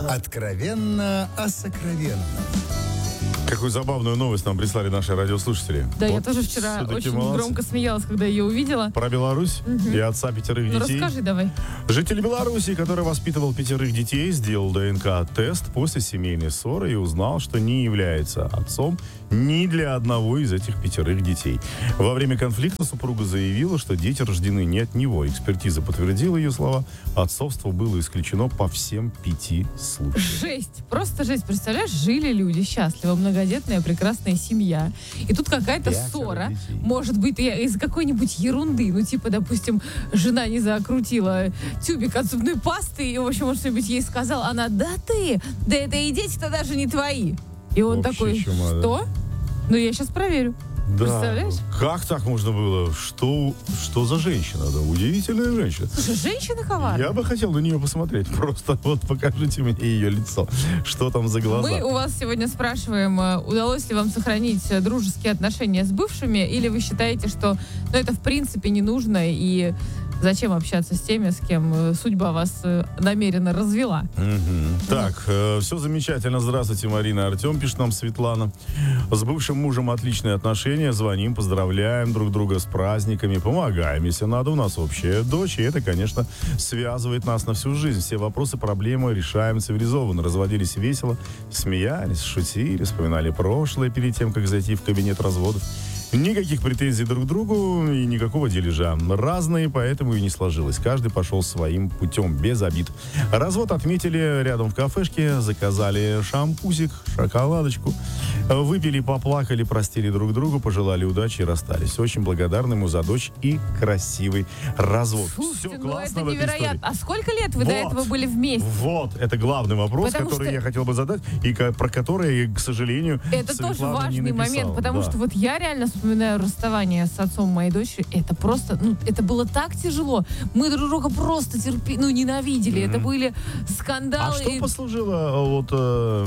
Откровенно о сокровенном. Какую забавную новость нам прислали наши радиослушатели. Да, я тоже вчера очень громко смеялась, когда ее увидела. Про Беларусь и отца 5 детей. Расскажи давай. Житель Беларуси, который воспитывал 5 детей, сделал ДНК-тест после семейной ссоры и узнал, что не является отцом ни для одного из этих 5 детей. Во время конфликта супруга заявила, что дети рождены не от него. Экспертиза подтвердила ее слова. Отцовство было исключено по всем 5 случаям. Жесть. Просто жесть. Представляешь, жили люди счастливо, многодетная, прекрасная семья. И тут какая-то ссора. Детей. Может быть, из какой-нибудь ерунды. Ну, типа, допустим, жена не закрутила тюбик от зубной пасты, и, в общем, он что-нибудь ей сказал. Она, да это и дети-то даже не твои. И он вообще такой, что? Ну, я сейчас проверю. Да. Представляешь? Как так можно было? Что за женщина? Да, удивительная женщина. Слушай, женщина коварная. Я бы хотел на нее посмотреть. Просто вот покажите мне ее лицо. Что там за глаза? Мы у вас сегодня спрашиваем, удалось ли вам сохранить дружеские отношения с бывшими, или вы считаете, что это в принципе не нужно, и зачем общаться с теми, с кем судьба вас намеренно развела? Так, все замечательно. Здравствуйте, Марина, Артем, пишет нам Светлана. С бывшим мужем отличные отношения. Звоним, поздравляем друг друга с праздниками, помогаем, если надо. У нас общая дочь, и это, конечно, связывает нас на всю жизнь. Все вопросы, проблемы решаем цивилизованно. Разводились весело, смеялись, шутили, вспоминали прошлое перед тем, как зайти в кабинет разводов. Никаких претензий друг к другу и никакого дележа. Разные, поэтому и не сложилось. Каждый пошел своим путем, без обид. Развод отметили рядом в кафешке, заказали шампусик, шоколадочку, выпили, поплакали, простили друг другу, пожелали удачи и расстались. Очень благодарны ему за дочь и красивый развод. Слушайте, все классно это в этой невероятно. истории. А сколько лет вы до этого были вместе? Вот, это главный вопрос, который я хотел бы задать, и про который, к сожалению, это Светлана тоже важный не написала. момент, потому что вот я реально вспоминаю расставание с отцом моей дочери. Это просто, это было так тяжело. Мы друг друга просто ненавидели. Это были скандалы. А что послужило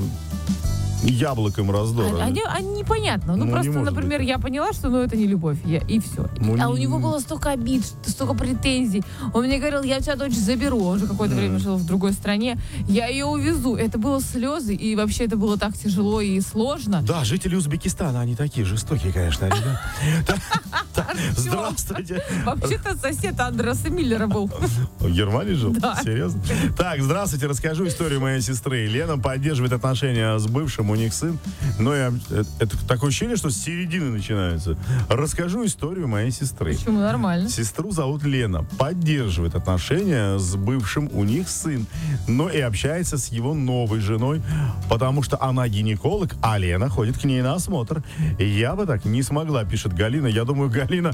яблоком раздора? Непонятно. Просто, например, я поняла, что это не любовь. И все. У него было столько обид, столько претензий. Он мне говорил, я у тебя дочь заберу. Он же какое-то время жил в другой стране. Я ее увезу. Это было слезы, и вообще это было так тяжело и сложно. Да, жители Узбекистана, они такие жестокие, конечно, ребята. Здравствуйте. Вообще-то сосед Андреса Миллера был. В Германии жил? Да. Серьезно? Так, здравствуйте, расскажу историю моей сестры. Лена поддерживает отношения с бывшим, у них сын. Но это такое ощущение, что с середины начинается. Расскажу историю моей сестры. Почему? Нормально. Сестру зовут Лена. Поддерживает отношения с бывшим, у них сын. Но и общается с его новой женой, потому что она гинеколог, а Лена ходит к ней на осмотр. Я бы так не смогла, пишет Галина. Я думаю, Галина,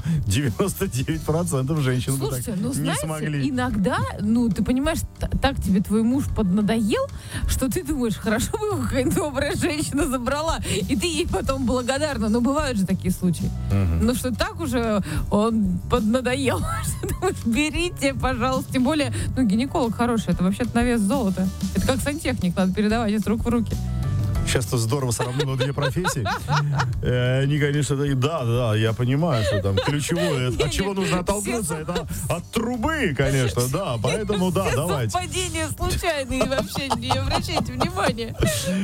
99% женщин бы так не смогли. Иногда, ты понимаешь, так тебе твой муж поднадоел, что ты думаешь, хорошо бы его какая-то добрая женщина забрала, и ты ей потом благодарна. Но бывают же такие случаи. Но что так уже он поднадоел. Что думаешь, берите, пожалуйста. Тем более, гинеколог хороший, это вообще-то на вес золота. Это как сантехник, надо передавать из рук в руки. Сейчас-то здорово сравнено две профессии. Они, конечно, да, я понимаю, что там ключевое. От чего нужно оттолкнуться? Это от трубы, конечно, да. Поэтому, да, давайте. Совпадения случайные, вообще не обращайте внимания.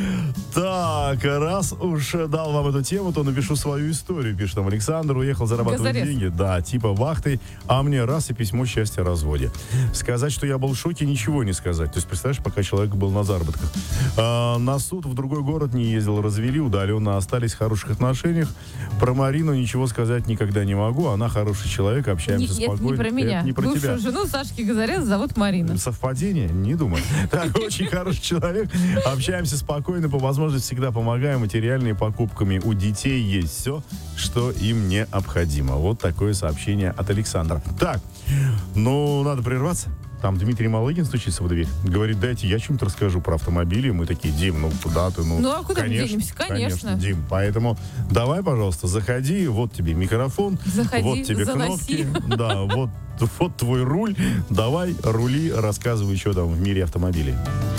Так, раз уж дал вам эту тему, то напишу свою историю. Пишет нам Александр, уехал зарабатывать деньги. Да, типа вахтой, а мне раз и письмо счастья о разводе. Сказать, что я был в шоке, ничего не сказать. То есть, представляешь, пока человек был на заработках. На суд в другой город не ездил, развели, удаленно остались в хороших отношениях. Про Марину ничего сказать никогда не могу. Она хороший человек, общаемся спокойно. Это не про меня. Это не про бывшую тебя. жену Сашки Газарес зовут Марина. Совпадение? Не думаю. Так, очень хороший человек. Общаемся спокойно, по возможности всегда помогаем. Материальными покупками у детей есть все, что им необходимо. Вот такое сообщение от Александра. Так, надо прерваться. Там Дмитрий Малыгин стучится в дверь. Говорит, дайте я чем-то расскажу про автомобили. Мы такие, Дим, куда ты? А куда мы денемся? Конечно. Дим, поэтому давай, пожалуйста, заходи. Вот тебе микрофон. Заходи, вот тебе заноси. кнопки. Да, вот твой руль. Давай, рули, рассказывай, что там в мире автомобилей.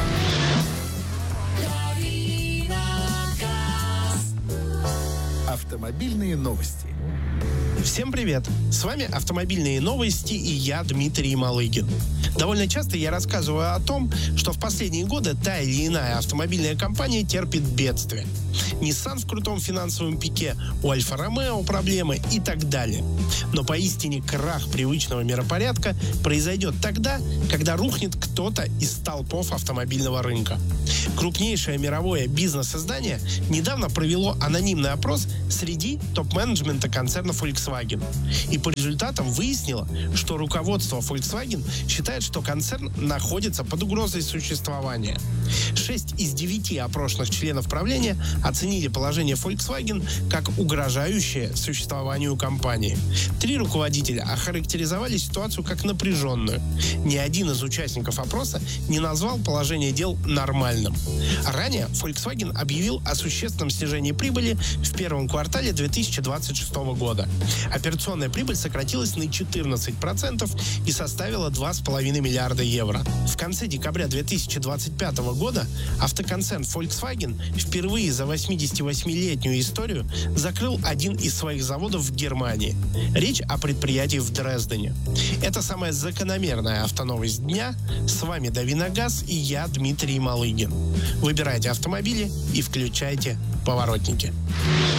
Автомобильные новости. Всем привет! С вами автомобильные новости и я, Дмитрий Малыгин. Довольно часто я рассказываю о том, что в последние годы та или иная автомобильная компания терпит бедствие. Nissan в крутом финансовом пике, у Альфа Ромео проблемы и так далее. Но поистине крах привычного миропорядка произойдет тогда, когда рухнет кто-то из столпов автомобильного рынка. Крупнейшее мировое бизнес-издание недавно провело анонимный опрос среди топ-менеджмента концерна Volkswagen. И по результатам выяснило, что руководство Volkswagen считает, что концерн находится под угрозой существования. 6 из 9 опрошенных членов правления оценили положение Volkswagen как угрожающее существованию компании. 3 руководителя охарактеризовали ситуацию как напряженную. Ни один из участников опроса не назвал положение дел нормальным. Ранее Volkswagen объявил о существенном снижении прибыли в первом квартале 2026 года. Операционная прибыль сократилась на 14% и составила 2,5 миллиарда евро. В конце декабря 2025 года автоконцерн Volkswagen впервые за 88-летнюю историю закрыл один из своих заводов в Германии. Речь о предприятии в Дрездене. Это самая закономерная автоновость дня. С вами Давиногаз и я, Дмитрий Малыгин. Выбирайте автомобили и включайте поворотники.